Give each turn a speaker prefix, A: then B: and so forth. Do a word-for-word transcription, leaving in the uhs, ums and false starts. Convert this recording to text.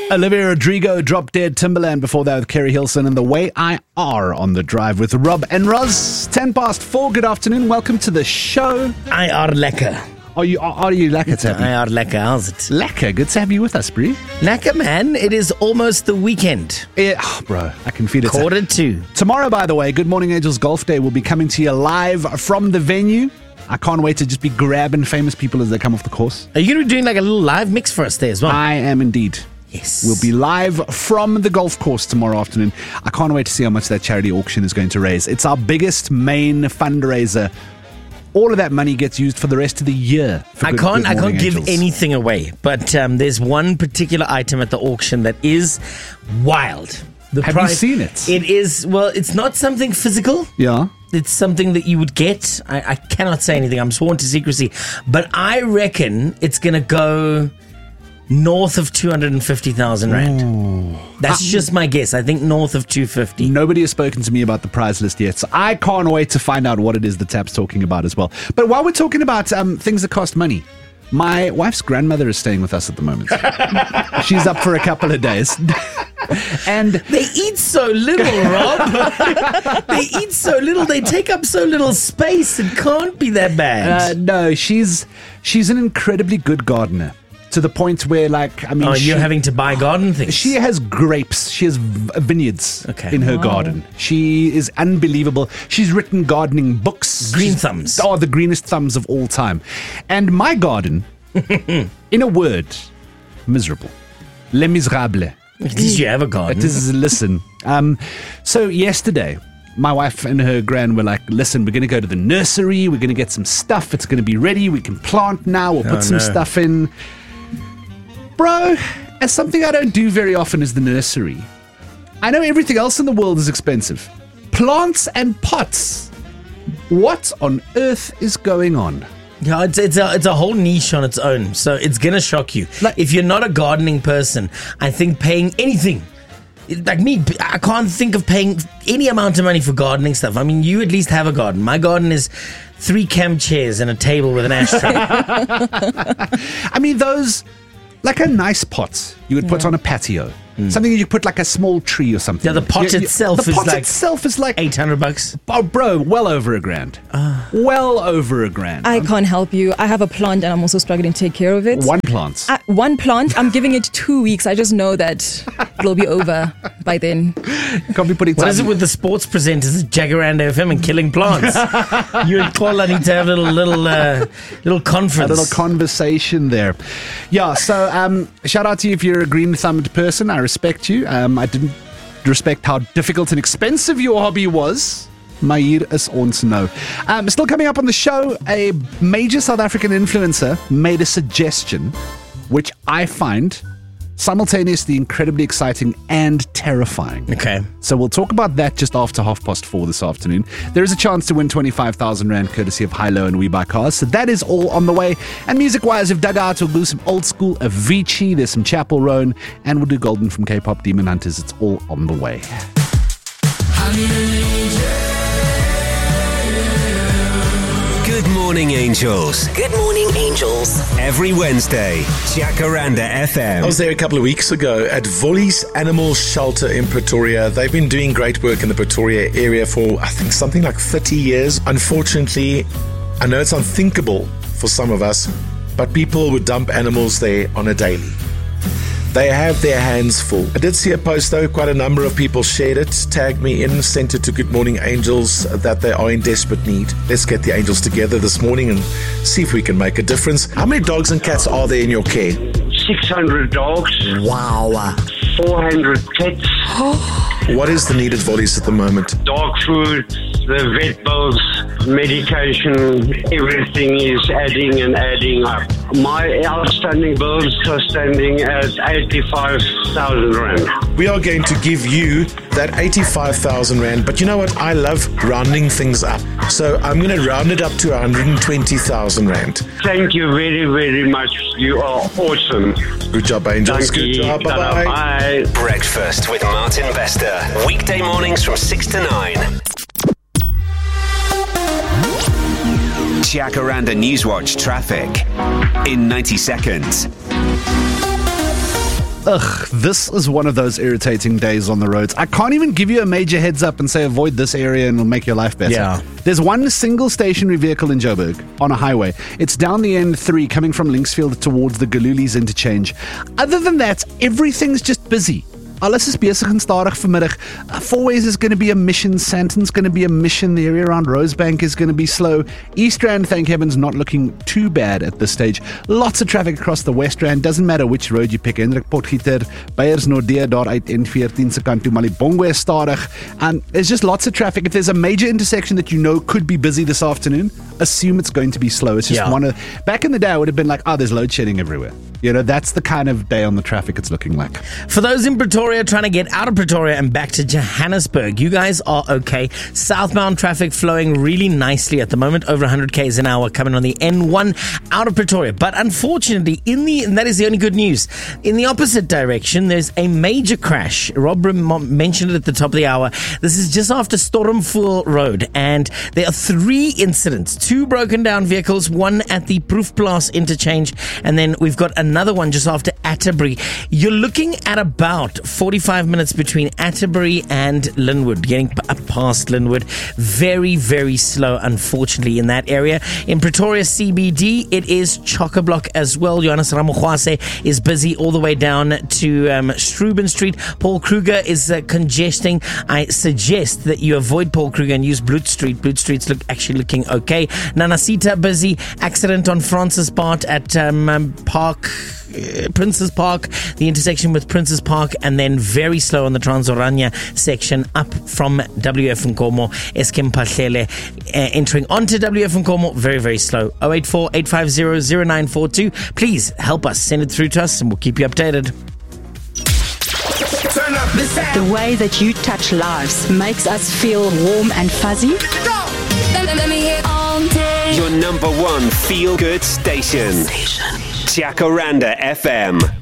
A: Olivia Rodrigo, Drop Dead, Timberland before that with Kerry Hilson, and The Way I Are on the drive with Rob and Roz. ten past four, good afternoon, welcome to the show.
B: I are lekker.
A: Are you, are, are you lekker to have
B: I are lekker, how's it?
A: Lekker, good to have you with us, Bree.
B: Lekker, man, it is almost the weekend.
A: Yeah, oh, bro, I can feel it.
B: Quarter two.
A: Tomorrow, by the way, Good Morning Angels Golf Day will be coming to you live from the venue. I can't wait to just be grabbing famous people as they come off the course.
B: Are you going to be doing like a little live mix for us there as well?
A: I am indeed.
B: Yes.
A: We'll be live from the golf course tomorrow afternoon. I can't wait to see how much that charity auction is going to raise. It's our biggest main fundraiser. All of that money gets used for the rest of the year.
B: I
A: Good,
B: can't
A: Good
B: I can't
A: Morning
B: give
A: Angels.
B: anything away, but um, there's one particular item at the auction that is wild. The
A: Have you seen it?
B: It is, well, it's not something physical.
A: Yeah.
B: It's something that you would get. I, I cannot say anything. I'm sworn to secrecy. But I reckon it's going to go north of two hundred fifty thousand rand.
A: Ooh.
B: That's
A: Uh,
B: just my guess. I think north of two hundred fifty.
A: Nobody has spoken to me about the prize list yet, so I can't wait to find out what it is the Tap's talking about as well. But while we're talking about um, things that cost money, my wife's grandmother is staying with us at the moment. She's up for a couple of days. And
B: They eat so little, Rob. They eat so little. They take up so little space. It can't be that
A: uh,
B: bad.
A: no, she's she's an incredibly good gardener. To the point where, like, I mean,
B: oh,
A: she,
B: you're having to buy garden things.
A: she has grapes. She has v- vineyards
B: Okay.
A: in her
C: Wow.
A: garden. She is unbelievable. She's written gardening books.
B: Green
A: She's-
B: thumbs.
A: Oh, the greenest thumbs of all time. And my garden, in a word, miserable. Les Miserables.
B: Did you have a garden?
A: It is, listen. Um, so yesterday, my wife and her gran were like, listen, we're going to go to the nursery. We're going to get some stuff. It's going to be ready. We can plant now. We'll put
B: Oh,
A: some
B: no.
A: stuff in. Bro, as something I don't do very often is the nursery. I know everything else in the world is expensive. Plants and pots. What on earth is going on?
B: Yeah, it's it's a it's a whole niche on its own, so it's gonna shock you.
A: Like-
B: if you're not a gardening person, I think paying anything, like me, I can't think of paying any amount of money for gardening stuff. I mean, you at least have a garden. My garden is three camp chairs and a table with an ashtray.
A: I mean, those, like a nice pot you would put on a patio. Something you put like a small tree or something.
B: Yeah, the pot
A: You- you-
B: itself
A: the
B: is
A: pot
B: like
A: itself is like
B: Eight hundred bucks.
A: oh, bro, well over a grand. Well over a grand.
C: I can't help you. I have a plant and I'm also struggling to take care of it.
A: One plant.
C: Uh, one plant, I'm giving it two weeks. I just know that it'll be over by then.
A: Can't be putting
B: What
A: time.
B: is it with the sports presenters at Jacaranda F M and killing plants? You and Paula need to have a little little uh, little
A: a
B: conference.
A: little conversation there. Yeah, so um, shout out to you if you're a green-thumbed person. I respect you. Um, I didn't respect how difficult and expensive your hobby was. Maar hier is ons nou. Um, still coming up on the show, a major South African influencer made a suggestion which I find simultaneously incredibly exciting and terrifying.
B: Okay.
A: So we'll talk about that just after half past four this afternoon. There is a chance to win twenty-five thousand rand courtesy of Hilo and We Buy Cars. So that is all on the way. And music-wise, we've dug out, we'll do some old school Avicii, there's some Chapel Roan, and we'll do Golden from K-pop Demon Hunters. It's all on the way.
D: Good Morning Angels.
E: Good Morning Angels.
D: Every Wednesday, Jacaranda F M.
F: I was there a couple of weeks ago at Vollies Animal Shelter in Pretoria. They've been doing great work in the Pretoria area for, I think, something like thirty years. Unfortunately, I know it's unthinkable for some of us, but people would dump animals there on a daily. They have their hands full. I did see a post though, quite a number of people shared it, tagged me in, sent it to Good Morning Angels that they are in desperate need. Let's get the angels together this morning and see if we can make a difference. How many dogs and cats are there in your care?
G: six hundred dogs,
B: Wow.
G: four hundred cats,
F: What is the need at Vollies at the moment?
G: dog food, the vet bills, medication, everything is adding and adding up. My outstanding bills are standing at eighty-five thousand rand.
F: We are going to give you that eighty-five thousand rand, but you know what? I love rounding things up. So I'm going to round it up to one hundred twenty thousand rand.
G: Thank you very, very much. You are awesome.
F: Good job, Angels.
G: Thank
F: Good
G: you.
F: job.
G: Ta-da,
F: Bye-bye.
G: Bye.
D: Breakfast with Martin Bester. Weekday mornings from six to nine. Jacaranda Newswatch traffic in ninety seconds.
A: Ugh, this is one of those irritating days on the roads. I can't even give you a major heads up and say avoid this area and it'll make your life better.
B: Yeah.
A: There's one single stationary vehicle in Joburg on a highway. It's down the N three coming from Linksfield towards the Galulies interchange. Other than that, everything's just busy. Alles is besig en stadig vanmiddag. Uh, Fourways is going to be a mission. Santon's going to be a mission. The area around Rosebank is going to be slow. East Rand, thank heavens, not looking too bad at this stage. Lots of traffic across the West Rand. Doesn't matter which road you pick. Hendrik Potgieter, Beyers Nordea, daar uit N fourteen se kant toe. Malibongwe is stadig. And there's just lots of traffic. If there's a major intersection that you know could be busy this afternoon, assume it's going to be slow. It's just
B: Yeah.
A: one of... Back in the day, I would have been like, oh, there's load shedding everywhere. You know, that's the kind of day on the traffic it's looking like.
B: For those in Pretoria trying to get out of Pretoria and back to Johannesburg, you guys are okay. Southbound traffic flowing really nicely at the moment, over one hundred k's an hour coming on the N one out of Pretoria. But unfortunately, in the and that is the only good news. In the opposite direction, there's a major crash. Rob rem- mentioned it at the top of the hour. This is just after Stormfool Road, and there are three incidents: two broken down vehicles, one at the Proefplaas interchange, and then we've got another one just after Atterbury. You're looking at about forty-five minutes between Atterbury and Linwood, getting p- up past Linwood. Very, very slow, unfortunately, in that area. In Pretoria C B D, it is chock-a-block as well. Johannes Ramokwase is busy all the way down to um, Struben Street. Paul Kruger is uh, congesting. I suggest that you avoid Paul Kruger and use Bloot Street. Bloot Street's look actually looking okay. Nanasita busy. Accident on Francis Part at um, um, Park... Uh, Prince's Park, the intersection with Prince's Park, and then very slow on the Transorania section up from W F Nkomo, Eskim Pahlele, uh, entering onto W F Nkomo, very, very slow. oh eight four, eight five zero, zero nine four two. Please help us, send it through to us, and we'll keep you updated.
E: Turn up the sound.
H: The way that you touch lives makes us feel warm and fuzzy.
E: Let, let me hear all day.
D: Your number one feel-good station. Jacaranda F M.